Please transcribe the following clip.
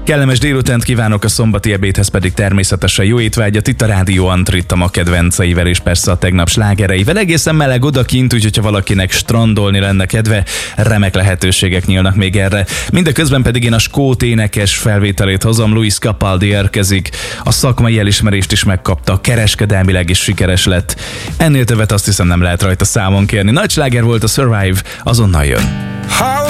Kellemes délutánt kívánok, a szombati ebédhez pedig természetesen jó étvágyat. Itt a Rádió Antrit a ma kedvenceivel és persze a tegnap slágereivel. Egészen meleg odakint, úgyhogy ha valakinek strandolni lenne kedve, remek lehetőségek nyílnak még erre. Mindeközben pedig én a skót énekes felvételét hozom, Lewis Capaldi érkezik. A szakmai elismerést is megkapta, kereskedelmileg is sikeres lett. Ennél többet azt hiszem nem lehet rajta számon kérni. Nagy sláger volt a Survive, azonnal jön.